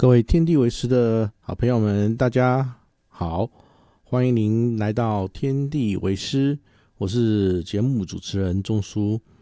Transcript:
各位天地为师的好朋友们，大家好，欢迎您来到天地为师，我是节目主持人钟叔。